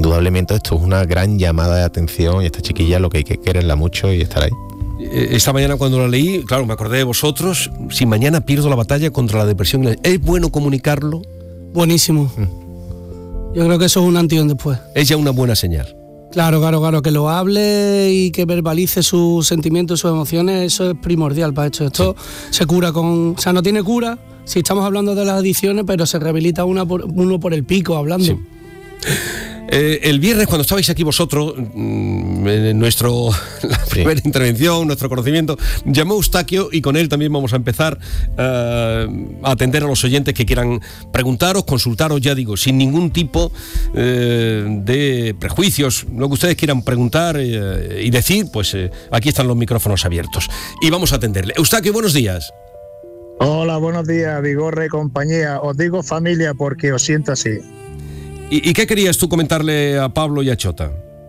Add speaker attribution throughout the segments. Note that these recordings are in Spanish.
Speaker 1: indudablemente esto es una gran llamada de atención, y esta chiquilla lo que hay que quererla mucho y estar ahí.
Speaker 2: Esta mañana cuando la leí, claro, me acordé de vosotros. Si mañana pierdo la batalla contra la depresión, ¿es bueno comunicarlo?
Speaker 3: Buenísimo. Yo creo que eso es un antes y un después.
Speaker 2: Es ya una buena señal.
Speaker 3: Claro, que lo hable y que verbalice sus sentimientos, sus emociones, eso es primordial para esto. Esto se cura o sea, no tiene cura si estamos hablando de las adicciones, pero se rehabilita uno por el pico hablando.
Speaker 2: Sí. El viernes, cuando estabais aquí vosotros, en la primera intervención, nuestro conocimiento, llamó Eustaquio, y con él también vamos a empezar a atender a los oyentes que quieran preguntaros, consultaros, ya digo, sin ningún tipo de prejuicios, lo que ustedes quieran preguntar y decir, pues aquí están los micrófonos abiertos y vamos a atenderle. Eustaquio, buenos días.
Speaker 4: Hola, buenos días, Vigorra y compañía. Os digo familia porque os siento así.
Speaker 2: ¿Y qué querías tú comentarle a Pablo y a Chota?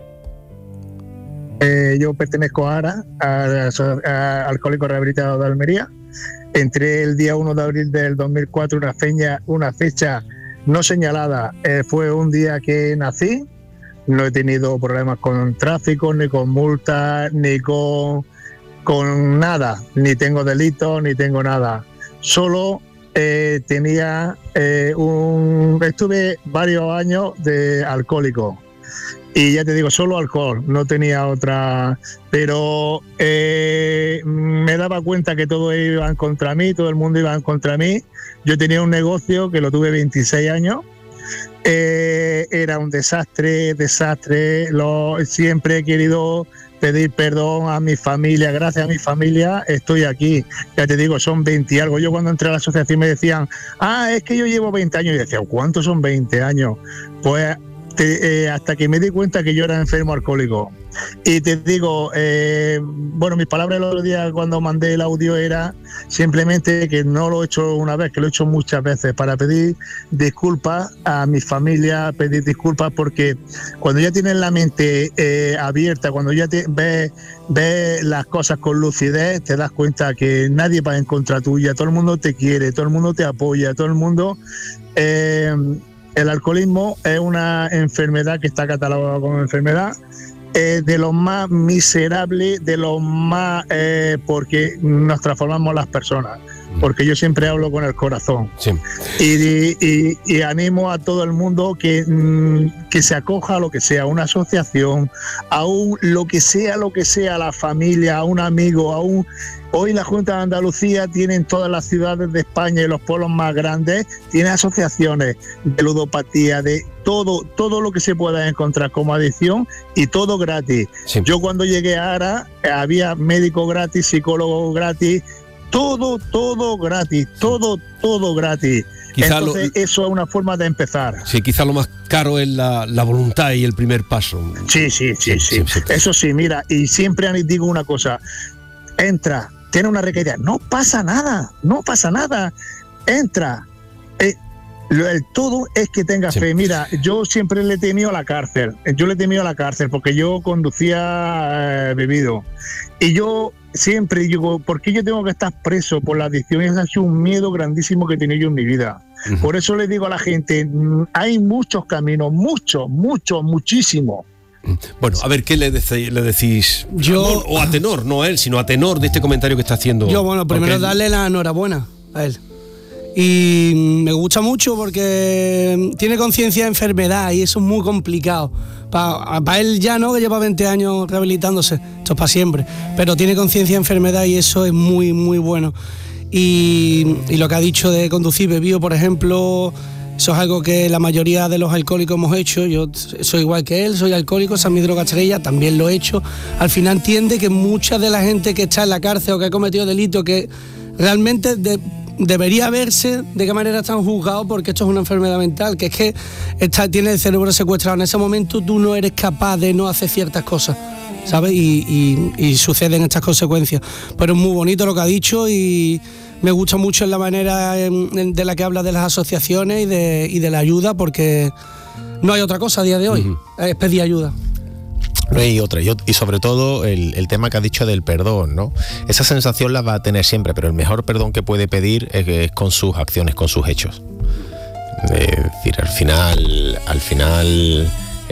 Speaker 4: Yo pertenezco a ARA, a Alcohólicos Rehabilitados de Almería. Entré el día 1 de abril del 2004, una fecha no señalada. Fue un día que nací. No he tenido problemas con tráfico, ni con multas, ni con nada. Ni tengo delitos, ni tengo nada. Solo estuve varios años de alcohólico, y ya te digo, solo alcohol, no tenía otra, pero me daba cuenta que todo iba en contra mí, todo el mundo iba en contra mí. Yo tenía un negocio que lo tuve 26 años, era un desastre, siempre he querido pedir perdón a mi familia. Gracias a mi familia estoy aquí. Ya te digo, son 20 y algo. Yo cuando entré a la asociación me decían, es que yo llevo 20 años. Y decía, ¿cuántos son 20 años? Pues hasta que me di cuenta que yo era enfermo alcohólico. Y te digo, mis palabras el otro día cuando mandé el audio era simplemente que no lo he hecho una vez, que lo he hecho muchas veces, para pedir disculpas a mi familia, pedir disculpas, porque cuando ya tienes la mente abierta, cuando ya ves las cosas con lucidez, te das cuenta que nadie va en contra tuya, todo el mundo te quiere, todo el mundo te apoya, todo el mundo... el alcoholismo es una enfermedad que está catalogada como enfermedad de lo más miserable, de lo más... porque nos transformamos las personas, porque yo siempre hablo con el corazón. Sí. Y animo a todo el mundo que se acoja a lo que sea, una asociación, a lo que sea, la familia, a un amigo, Hoy la Junta de Andalucía tiene en todas las ciudades de España y los pueblos más grandes, tiene asociaciones de ludopatía, de todo lo que se pueda encontrar como adicción, y todo gratis. Sí. Yo cuando llegué a ARA había médico gratis, psicólogo gratis, todo gratis, todo gratis. Entonces eso es una forma de empezar.
Speaker 2: Sí, quizá lo más caro es la voluntad y el primer paso.
Speaker 4: Sí. Eso sí, mira, y siempre digo una cosa, entra, tiene una recaída, no pasa nada, entra. El todo es que tengas fe. Mira, yo siempre le he temido a la cárcel, porque yo conducía bebido, y yo siempre digo, ¿por qué yo tengo que estar preso por la adicción? Ese ha sido un miedo grandísimo que he tenido yo en mi vida. Uh-huh. Por eso le digo a la gente, hay muchos caminos, muchísimos.
Speaker 2: Bueno, a ver, ¿qué le decís?
Speaker 3: Yo,
Speaker 2: o a tenor, no a él, sino a tenor de este comentario que está haciendo.
Speaker 3: Yo, primero darle la enhorabuena a él. Y me gusta mucho porque tiene conciencia de enfermedad, y eso es muy complicado. Para él ya no, que lleva 20 años rehabilitándose, esto es para siempre. Pero tiene conciencia de enfermedad y eso es muy, muy bueno. Y lo que ha dicho de conducir bebido, por ejemplo... Eso es algo que la mayoría de los alcohólicos hemos hecho. Yo soy igual que él, soy alcohólico, esa es mi droga estrella, también lo he hecho. Al final entiende que mucha de la gente que está en la cárcel o que ha cometido delitos, que realmente debería verse de qué manera están juzgados, porque esto es una enfermedad mental, que es que tiene el cerebro secuestrado. En ese momento tú no eres capaz de no hacer ciertas cosas, ¿sabes? Y suceden estas consecuencias. Pero es muy bonito lo que ha dicho, y me gusta mucho la manera de la que habla de las asociaciones y de la ayuda, porque no hay otra cosa a día de hoy, es pedir ayuda.
Speaker 1: No hay otra, y sobre todo el tema que has dicho del perdón, ¿no? Esa sensación la va a tener siempre, pero el mejor perdón que puede pedir es con sus acciones, con sus hechos. Es decir, al final